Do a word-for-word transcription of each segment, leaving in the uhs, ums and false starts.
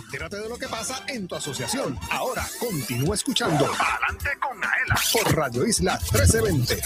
Entérate de lo que pasa en tu asociación. Ahora continúa escuchando Adelante con Aela por Radio Isla trece veinte.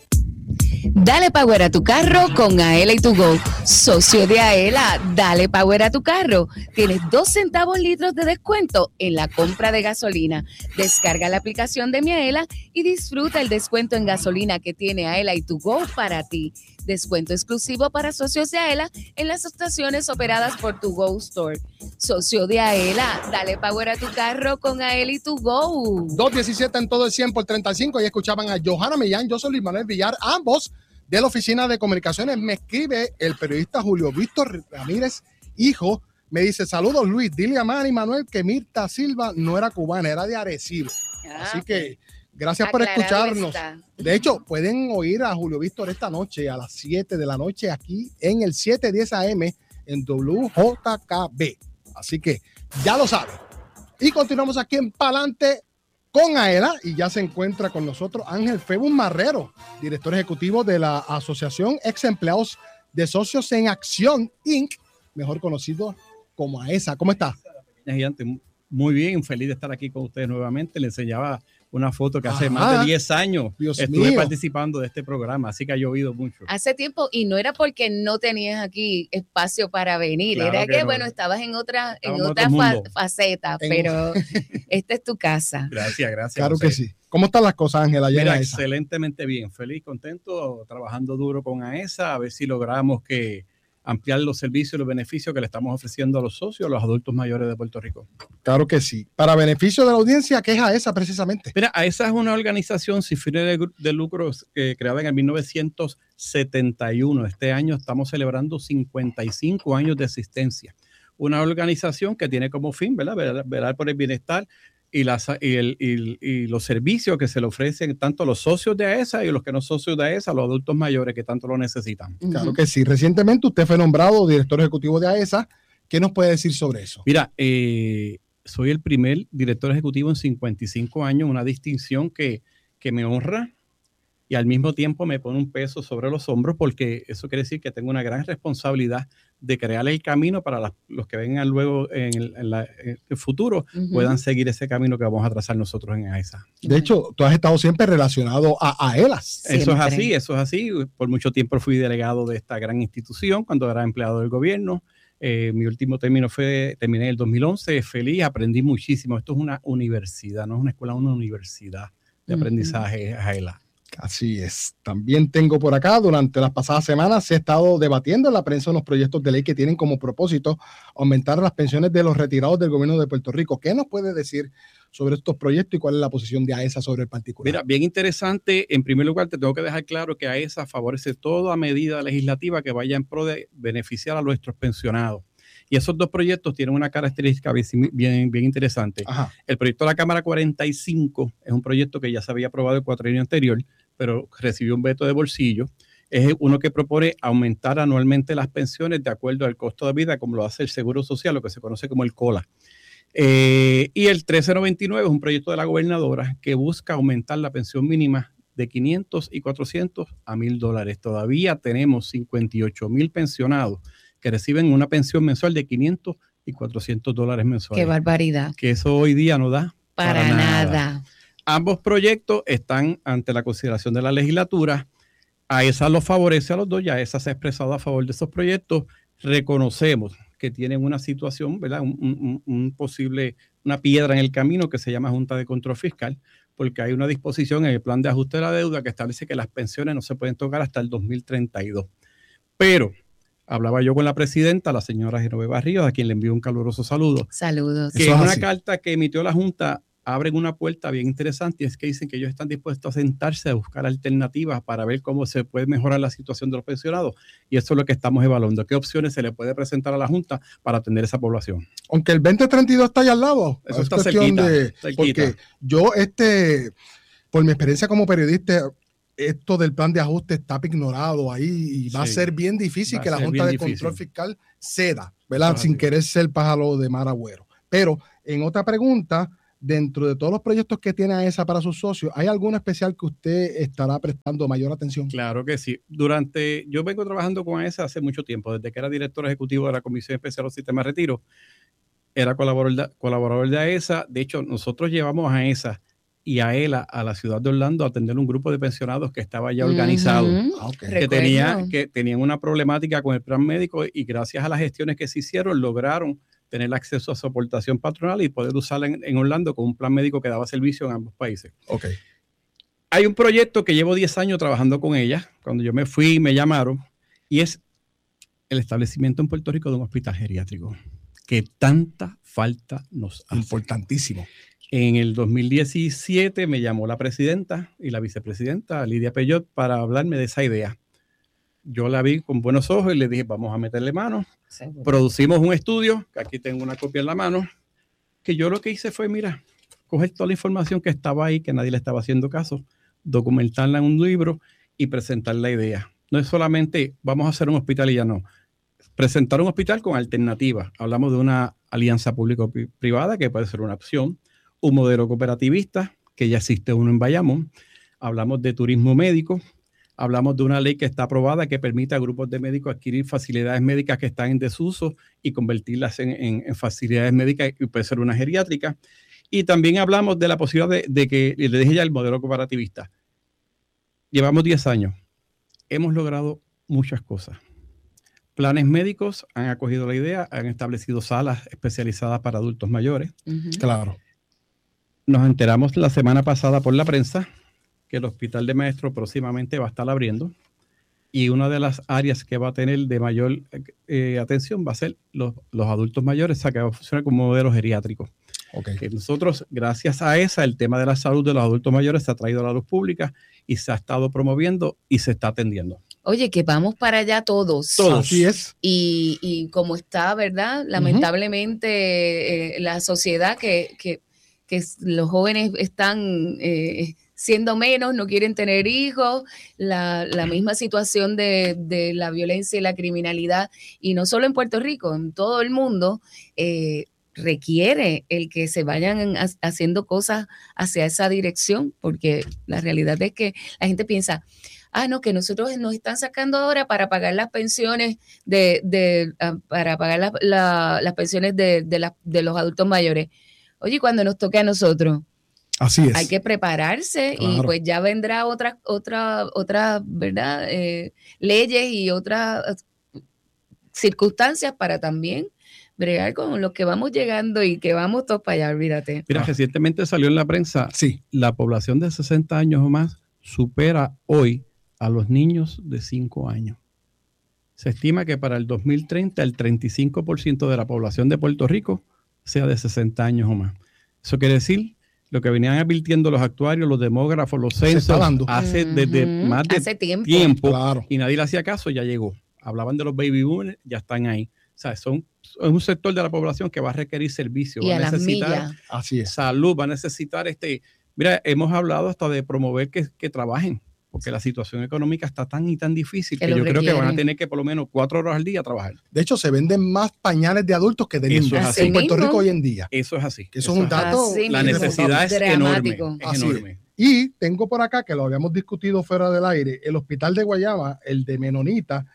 Dale power a tu carro con Aela y tu Go. Socio de Aela, dale power a tu carro. Tienes dos centavos litros de descuento en la compra de gasolina. Descarga la aplicación de Mi Aela y disfruta el descuento en gasolina que tiene Aela y tu Go para ti. Descuento exclusivo para socios de Aela en las estaciones operadas por tu Go Store. Socio de Aela, dale power a tu carro con Aela y tu Go. dos diecisiete en todo el cien por treinta y cinco. Y escuchaban a Johanna Millán, yo soy Luis Manuel Villar, ambos de la Oficina de Comunicaciones. Me escribe el periodista Julio Víctor Ramírez, hijo, me dice, saludos Luis, dile a Manny Manuel que Mirta Silva no era cubana, era de Arecibo. Ah, Así que gracias por escucharnos. Está. De hecho, pueden oír a Julio Víctor esta noche a las siete de la noche aquí en el siete diez A M en W J K B. Así que ya lo saben. Y continuamos aquí en Palante con Aela y ya se encuentra con nosotros Ángel Febus Marrero, director ejecutivo de la Asociación Ex Empleados de Socios en Acción, incorporated, mejor conocido como AESA. ¿Cómo está? Muy bien, feliz de estar aquí con ustedes nuevamente. Le enseñaba una foto que hace Ajá. más de diez años Dios estuve mío. participando de este programa, así que ha llovido mucho. Hace tiempo, y no era porque no tenías aquí espacio para venir, claro era que, que no. bueno, estabas en otra, en otra fa faceta, en... pero esta es tu casa. Gracias, gracias. Claro José. que sí. ¿Cómo están las cosas, Ángela? Mira, excelentemente bien, feliz, contento, trabajando duro con AESA, a ver si logramos que ampliar los servicios y los beneficios que le estamos ofreciendo a los socios, a los adultos mayores de Puerto Rico. Claro que sí. Para beneficio de la audiencia, ¿qué es AESA precisamente? Mira, AESA es una organización sin fines de, de lucros eh, creada en el mil novecientos setenta y uno. Este año estamos celebrando cincuenta y cinco años de existencia. Una organización que tiene como fin, ¿verdad?, velar, velar por el bienestar y, las, y, el, y, y los servicios que se le ofrecen tanto a los socios de AESA y a los que no son socios de AESA, a los adultos mayores que tanto lo necesitan. Claro que sí. Recientemente usted fue nombrado director ejecutivo de AESA. ¿Qué nos puede decir sobre eso? Mira, eh, soy el primer director ejecutivo en cincuenta y cinco años, una distinción que, que me honra y al mismo tiempo me pone un peso sobre los hombros, porque eso quiere decir que tengo una gran responsabilidad de crear el camino para las, los que vengan luego en el, en la, en el futuro, uh-huh. puedan seguir ese camino que vamos a trazar nosotros en AESA. De hecho, tú has estado siempre relacionado a AELAS. Eso es así, eso es así. Por mucho tiempo fui delegado de esta gran institución cuando era empleado del gobierno. Eh, mi último término fue, terminé en el dos mil once, feliz, aprendí muchísimo. Esto es una universidad, no es una escuela, es una universidad de aprendizaje, uh-huh. AELAS. Así es. También tengo por acá, durante las pasadas semanas se ha estado debatiendo en la prensa unos proyectos de ley que tienen como propósito aumentar las pensiones de los retirados del gobierno de Puerto Rico. ¿Qué nos puede decir sobre estos proyectos y cuál es la posición de AESA sobre el particular? Mira, bien interesante. En primer lugar, te tengo que dejar claro que AESA favorece toda medida legislativa que vaya en pro de beneficiar a nuestros pensionados. Y esos dos proyectos tienen una característica bien, bien, bien interesante. Ajá. El proyecto de la Cámara cuarenta y cinco es un proyecto que ya se había aprobado el cuatrienio anterior, pero recibió un veto de bolsillo. Es uno que propone aumentar anualmente las pensiones de acuerdo al costo de vida, como lo hace el Seguro Social, lo que se conoce como el COLA. Eh, y el trece noventa y nueve es un proyecto de la gobernadora que busca aumentar la pensión mínima de quinientos y cuatrocientos a mil dólares. Todavía tenemos cincuenta y ocho mil pensionados que reciben una pensión mensual de quinientos y cuatrocientos dólares mensuales. ¡Qué barbaridad! Que eso hoy día no da para, para nada. nada. Ambos proyectos están ante la consideración de la legislatura. AESA los favorece a los dos, ya AESA se ha expresado a favor de esos proyectos. Reconocemos que tienen una situación, ¿verdad? Un, un, un posible, una piedra en el camino que se llama Junta de Control Fiscal, porque hay una disposición en el plan de ajuste de la deuda que establece que las pensiones no se pueden tocar hasta el dos mil treinta y dos. Pero hablaba yo con la presidenta, la señora Genoveva Ríos, a quien le envío un caluroso saludo. Saludos. Que en una carta que emitió la Junta abren una puerta bien interesante, y es que dicen que ellos están dispuestos a sentarse a buscar alternativas para ver cómo se puede mejorar la situación de los pensionados, y eso es lo que estamos evaluando, qué opciones se le puede presentar a la Junta para atender esa población. Aunque el veinte treinta y dos está allá al lado. Eso es está cerquita, de, cerquita. Porque yo, este, por mi experiencia como periodista, esto del plan de ajuste está ignorado ahí y va sí, a ser bien difícil que la Junta de difícil. Control Fiscal ceda, ¿verdad? Sin querer ser pájaro de mar agüero. Pero en otra pregunta, dentro de todos los proyectos que tiene AESA para sus socios, ¿hay alguno especial que usted estará prestando mayor atención? Claro que sí. Durante, yo vengo trabajando con AESA hace mucho tiempo, desde que era director ejecutivo de la Comisión Especial de los Sistemas de Retiro. era colaborador de, colaborador de AESA. De hecho, nosotros llevamos a AESA y a ELA a la ciudad de Orlando a atender un grupo de pensionados que estaba ya organizado, Uh-huh. Ah, ok. que, tenía, que tenían una problemática con el plan médico y gracias a las gestiones que se hicieron lograron tener acceso a su aportación patronal y poder usarla en, en Orlando con un plan médico que daba servicio en ambos países. Ok. Hay un proyecto que llevo diez años trabajando con ella. Cuando yo me fui, me llamaron, y es el establecimiento en Puerto Rico de un hospital geriátrico, que tanta falta nos hace. Importantísimo. En el dos mil diecisiete me llamó la presidenta y la vicepresidenta, Lidia Peyot, para hablarme de esa idea. Yo la vi con buenos ojos y le dije, vamos a meterle mano. Seguro. Producimos un estudio, que aquí tengo una copia en la mano, que yo lo que hice fue, mira, coger toda la información que estaba ahí, que nadie le estaba haciendo caso, documentarla en un libro y presentar la idea. No es solamente vamos a hacer un hospital y ya no. Presentar un hospital con alternativas. Hablamos de una alianza público-privada que puede ser una opción, un modelo cooperativista, que ya existe uno en Bayamón. Hablamos de turismo médico. Hablamos de una ley que está aprobada que permite a grupos de médicos adquirir facilidades médicas que están en desuso y convertirlas en, en, en facilidades médicas, y puede ser una geriátrica. Y también hablamos de la posibilidad de, de que, le dije ya, el modelo cooperativista. Llevamos diez años. Hemos logrado muchas cosas. Planes médicos han acogido la idea, han establecido salas especializadas para adultos mayores. Uh-huh. Claro. Nos enteramos la semana pasada por la prensa que el Hospital de Maestro próximamente va a estar abriendo, y una de las áreas que va a tener de mayor eh, atención va a ser los, los adultos mayores, o sea, que va a funcionar como modelo geriátrico. Okay. Que nosotros, gracias a esa, el tema de la salud de los adultos mayores se ha traído a la luz pública y se ha estado promoviendo y se está atendiendo. Oye, que vamos para allá todos. Todos. Así es. Y, y como está, ¿verdad? Lamentablemente, eh, la sociedad que, que, que los jóvenes están eh, siendo menos, no quieren tener hijos, la, la misma situación de, de la violencia y la criminalidad, y no solo en Puerto Rico, en todo el mundo, eh, requiere el que se vayan haciendo cosas hacia esa dirección, porque la realidad es que la gente piensa, ah, no, que nosotros nos están sacando ahora para pagar las pensiones de, de uh, para pagar la, la, las pensiones de, de, la, de los adultos mayores. Oye, cuando nos toque a nosotros, así es. Hay que prepararse, claro. Y pues ya vendrá otra, otra, otra, ¿verdad? Eh, leyes y otras circunstancias para también bregar con los que vamos llegando y que vamos todos para allá, olvídate. Mira, Ah. recientemente salió en la prensa, Sí. la población de sesenta años o más supera hoy a los niños de cinco años. Se estima que para el dos mil treinta el treinta y cinco por ciento de la población de Puerto Rico sea de sesenta años o más. Eso quiere decir lo que venían advirtiendo los actuarios, los demógrafos, los Se está censos, dando. hace desde Ujú, más de hace tiempo. tiempo, Claro. y nadie le hacía caso, ya llegó. Hablaban de los baby boomers, ya están ahí. O sea, son, es un sector de la población que va a requerir servicios, Y va a a las necesitar millas. Así es. salud, va a necesitar este... Mira, hemos hablado hasta de promover que, que trabajen, porque la situación económica está tan y tan difícil Que que, lo yo creo que van a requieren. tener que por lo menos cuatro horas al día trabajar. De hecho, se venden más pañales de adultos que de Eso niños es así. en Puerto mismo. Rico hoy en día. Eso es así. Que eso es un dato. Así La mismo. necesidad es Dramático. enorme. Es Así es. enorme. Y tengo por acá, que lo habíamos discutido fuera del aire, el hospital de Guayama, el de Menonita,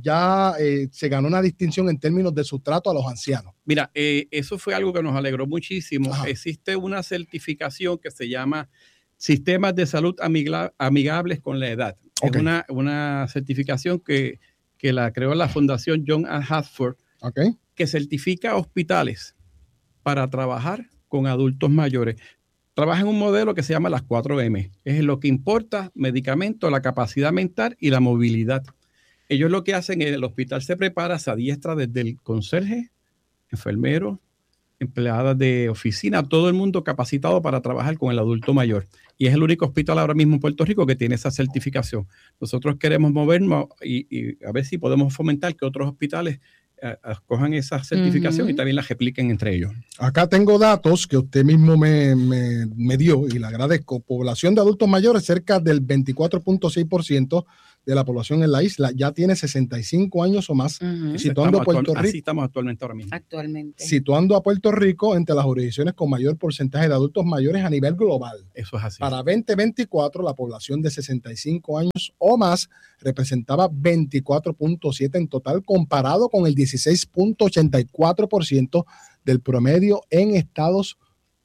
ya eh, se ganó una distinción en términos de su trato a los ancianos. Mira, eh, eso fue algo que nos alegró muchísimo. Ajá. Existe una certificación que se llama Sistemas de Salud Amigla- Amigables con la Edad. Ok. Es una, una certificación que, que la creó la Fundación John A. Hartford, ¿Ok? que certifica hospitales para trabajar con adultos mayores. Trabaja en un modelo que se llama las cuatro eme. Es lo que importa: medicamento, la capacidad mental y la movilidad. Ellos lo que hacen es, el hospital se prepara, se adiestra desde el conserje, enfermero, empleadas de oficina, todo el mundo capacitado para trabajar con el adulto mayor. Y es el único hospital ahora mismo en Puerto Rico que tiene esa certificación. Nosotros queremos movernos y, y a ver si podemos fomentar que otros hospitales eh, cojan esa certificación, Ujú. y también la repliquen entre ellos. Acá tengo datos que usted mismo me, me, me dio y le agradezco. Población de adultos mayores, cerca del veinticuatro punto seis por ciento de la población en la isla ya tiene sesenta y cinco años o más, Ujú. situando a Estamos Puerto actual- Rico. Así estamos actualmente ahora mismo. Actualmente. situando a Puerto Rico entre las jurisdicciones con mayor porcentaje de adultos mayores a nivel global. Eso es así. Para veinte veinticuatro, la población de sesenta y cinco años o más representaba veinticuatro punto siete en total, comparado con el dieciséis punto ochenta y cuatro por ciento del promedio en Estados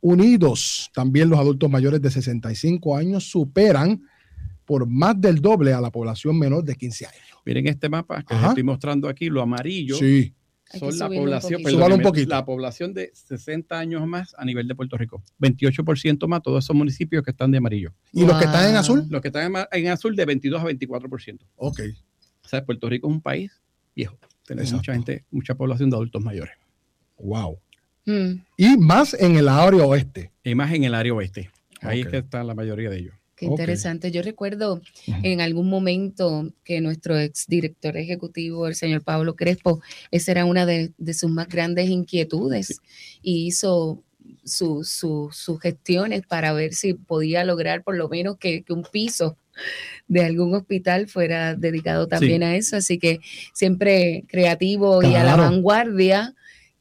Unidos. También los adultos mayores de sesenta y cinco años superan por más del doble a la población menor de quince años. Miren este mapa que Ajá. les estoy mostrando aquí, lo amarillo. Sí. Son la subirlo un población, poquito. Súbalo un perdóneme, poquito. la población de sesenta años más a nivel de Puerto Rico. veintiocho por ciento más, todos esos municipios que están de amarillo. ¿Y los que están en azul? Los que están en, en azul de veintidós a veinticuatro por ciento. Ok. O sea, Puerto Rico es un país viejo. Tenemos Exacto. mucha gente, mucha población de adultos mayores. Wow. Mm. Y más en el área oeste. Y más en el área oeste. Ahí Ok. es que está la mayoría de ellos. Qué Ok. interesante. Yo recuerdo Ujú. en algún momento que nuestro exdirector ejecutivo, el señor Pablo Crespo, esa era una de, de sus más grandes inquietudes Sí. y hizo su- su- sus gestiones para ver si podía lograr por lo menos que, que un piso de algún hospital fuera dedicado también Sí. a eso. Así que siempre creativo y a la Claro. vanguardia,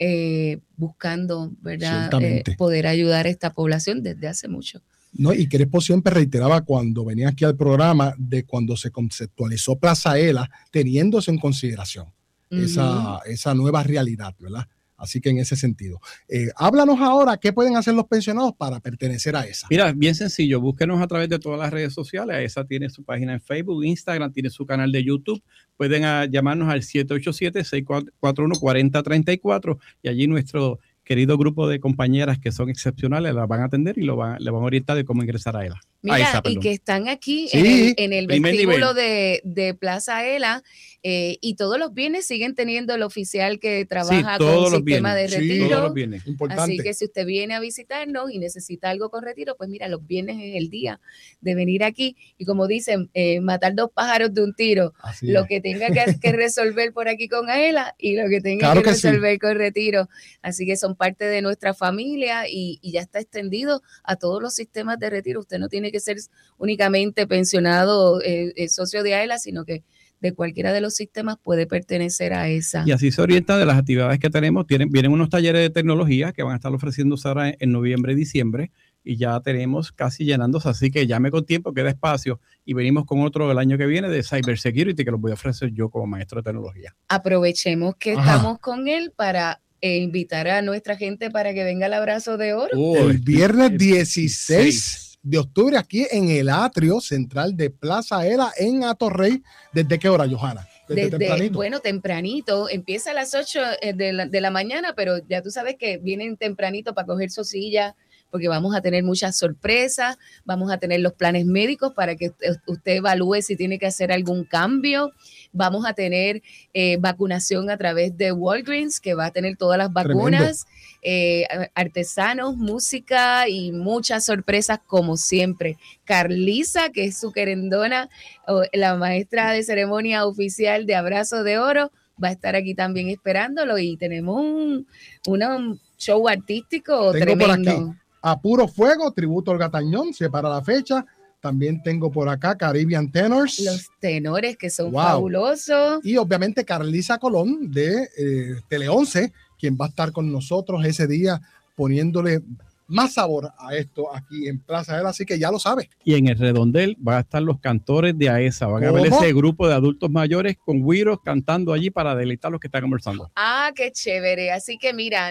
eh, buscando, ¿verdad? Eh, Ciertamente. poder ayudar a esta población desde hace mucho. No, y Crespo siempre reiteraba cuando venía aquí al programa de cuando se conceptualizó Plaza Ela, teniéndose en consideración esa, esa nueva realidad, ¿verdad? Así que en ese sentido. Eh, háblanos ahora qué pueden hacer los pensionados para pertenecer a esa. Mira, bien sencillo, búsquenos a través de todas las redes sociales. Esa tiene su página en Facebook, Instagram, tiene su canal de YouTube. Pueden ah, llamarnos al siete ocho siete, seis cuatro uno, cuatro cero tres cuatro y allí nuestro querido grupo de compañeras que son excepcionales las van a atender y lo van, le van a orientar de cómo ingresar a ella. Mira, a esa, y perdón. que están aquí Sí, en el, en el primer vestíbulo nivel. de, de Plaza Ela, eh, y todos los viernes siguen teniendo el oficial que trabaja todos con los sistema de viernes. Sí. retiro. Todos los viernes. Importante. Así que si usted viene a visitarnos y necesita algo con retiro, pues mira, los viernes es el día de venir aquí y como dicen, eh, matar dos pájaros de un tiro, Así lo es. que tenga que, que resolver por aquí con Aela y lo que tenga Claro que, que sí. resolver con retiro. Así que son parte de nuestra familia y, y ya está extendido a todos los sistemas de retiro. Usted no tiene que ser únicamente pensionado, eh, eh, socio de Aela, sino que de cualquiera de los sistemas puede pertenecer a esa. Y así se orienta de las actividades que tenemos. Tienen, vienen unos talleres de tecnología que van a estar ofreciéndose ahora en, en noviembre y diciembre y ya tenemos casi llenándose, así que llame con tiempo, queda espacio y venimos con otro el año que viene de Cybersecurity que los voy a ofrecer yo como maestro de tecnología. Aprovechemos que Ajá. estamos con él para eh, invitar a nuestra gente para que venga al abrazo de oro. El viernes el dieciséis de octubre aquí en el atrio central de Plaza Ela en Atorrey. ¿Desde qué hora, Johanna? Desde, Desde, tempranito. bueno, tempranito, empieza a las ocho de la, de la mañana, pero ya tú sabes que vienen tempranito para coger su silla, porque vamos a tener muchas sorpresas, vamos a tener los planes médicos para que usted, usted evalúe si tiene que hacer algún cambio, vamos a tener eh, vacunación a través de Walgreens, que va a tener todas las vacunas, eh, artesanos, música y muchas sorpresas como siempre. Carlisa, que es su querendona, la maestra de ceremonia oficial de Abrazo de Oro, va a estar aquí también esperándolo y tenemos un, una, un show artístico Tengo tremendo. por aquí A Puro Fuego, tributo al Gatañón, se para la fecha. También tengo por acá Caribbean Tenors. Los tenores que son Wow. fabulosos. Y obviamente Carlisa Colón de eh, Tele once, quien va a estar con nosotros ese día poniéndole más sabor a esto aquí en Plaza Ela, así que ya lo sabe. Y en el redondel van a estar los cantores de AESA, van a ver ¿Cómo? ese grupo de adultos mayores con güiros cantando allí para deleitar a los que están conversando. Ah, qué chévere. Así que mira,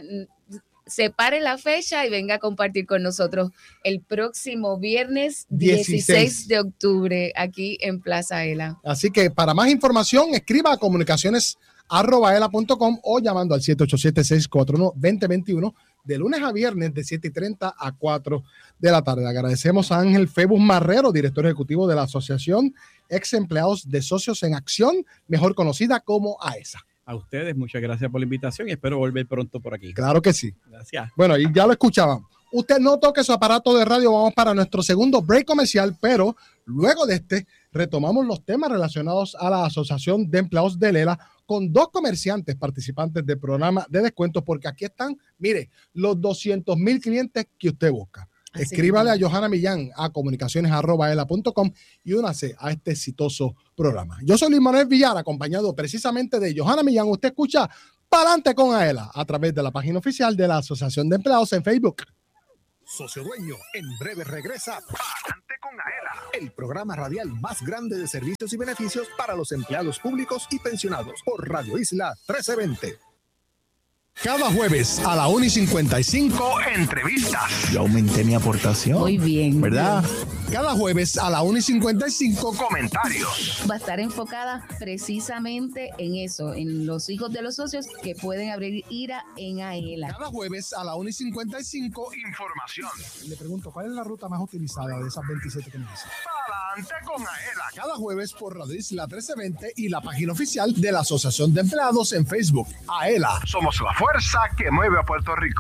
separe la fecha y venga a compartir con nosotros el próximo viernes dieciséis dieciséis de octubre aquí en Plaza Ela. Así que para más información, escriba a comunicaciones arroba ela punto com o llamando al siete ocho siete, seis cuatro uno, dos cero dos uno de lunes a viernes de siete y treinta a cuatro de la tarde. Agradecemos a Ángel Febus Marrero, director ejecutivo de la Asociación Ex Empleados de Socios en Acción, mejor conocida como AESA. A ustedes, muchas gracias por la invitación y espero volver pronto por aquí. Claro que sí. Gracias. Bueno, y ya lo escuchaban. Usted no toque su aparato de radio, vamos para nuestro segundo break comercial, pero luego de este retomamos los temas relacionados a la Asociación de Empleados de Lela con dos comerciantes participantes del programa de descuentos, porque aquí están, mire, los doscientos mil clientes que usted busca. Así Escríbale es. a Johanna Millán a comunicaciones arroba ela punto com y únase a este exitoso programa. Yo soy Luis Manuel Villar, acompañado precisamente de Johanna Millán. Usted escucha Pa'lante con Aela a través de la página oficial de la Asociación de Empleados en Facebook. Socio Dueño, en breve regresa Pa'lante con Aela, el programa radial más grande de servicios y beneficios para los empleados públicos y pensionados por Radio Isla trece veinte. Cada jueves a la una y cincuenta y cinco, entrevistas. Yo aumenté mi aportación. Muy bien. ¿Verdad? Cada jueves a la una y cincuenta y cinco, comentarios. Va a estar enfocada precisamente en eso, en los hijos de los socios que pueden abrir IRA en AELA. Cada jueves a la una y cincuenta y cinco, información. Le pregunto, ¿cuál es la ruta más utilizada de esas veintisiete que me dice? Adelante con AELA. Cada jueves por Radio Isla trece veinte y la página oficial de la Asociación de Empleados en Facebook. AELA. Somos la fuerza que mueve a Puerto Rico.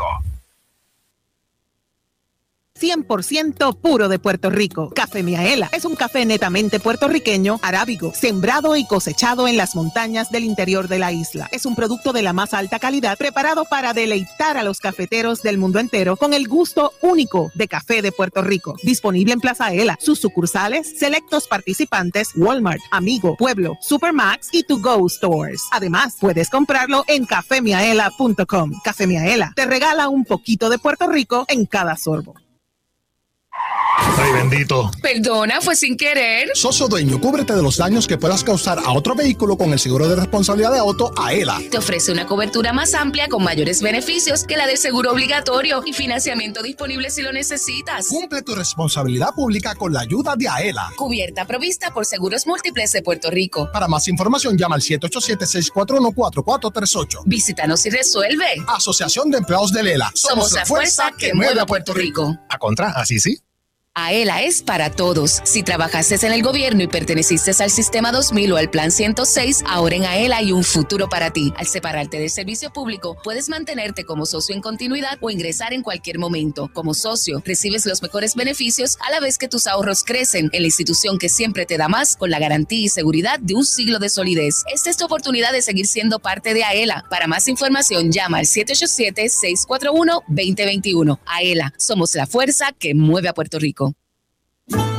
cien por ciento puro de Puerto Rico. Café Miaela es un café netamente puertorriqueño, arábigo, sembrado y cosechado en las montañas del interior de la isla. Es un producto de la más alta calidad, preparado para deleitar a los cafeteros del mundo entero con el gusto único de café de Puerto Rico. Disponible en Plaza Aela, sus sucursales, selectos participantes, Walmart, Amigo, Pueblo, Supermax y To Go Stores. Además, puedes comprarlo en café miaela punto com. Café Miaela te regala un poquito de Puerto Rico en cada sorbo. Ay, bendito. Perdona, fue sin querer. Socio dueño, cúbrete de los daños que puedas causar a otro vehículo con el seguro de responsabilidad de auto AELA. Te ofrece una cobertura más amplia con mayores beneficios que la del seguro obligatorio y financiamiento disponible si lo necesitas. Cumple tu responsabilidad pública con la ayuda de AELA. Cubierta provista por Seguros Múltiples de Puerto Rico. Para más información, llama al siete ocho siete, seis cuatro uno, cuatro cuatro tres ocho. Visítanos y resuelve. Asociación de Empleados de Lela. Somos, Somos la fuerza que mueve a Puerto Rico. A contra, así sí. AELA es para todos. Si trabajaste en el gobierno y perteneciste al Sistema dos mil o al Plan ciento seis, ahora en AELA hay un futuro para ti. Al separarte del servicio público, puedes mantenerte como socio en continuidad o ingresar en cualquier momento. Como socio, recibes los mejores beneficios a la vez que tus ahorros crecen en la institución que siempre te da más, con la garantía y seguridad de un siglo de solidez. Esta es tu oportunidad de seguir siendo parte de AELA. Para más información, llama al siete ocho siete, seis cuatro uno, dos cero dos uno. AELA, somos la fuerza que mueve a Puerto Rico.